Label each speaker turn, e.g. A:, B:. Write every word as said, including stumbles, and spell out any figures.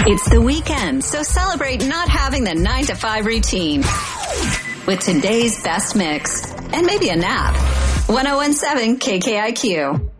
A: It's the weekend, so celebrate not having the nine to five routine with today's best mix and maybe a nap. one oh one seven K K I Q.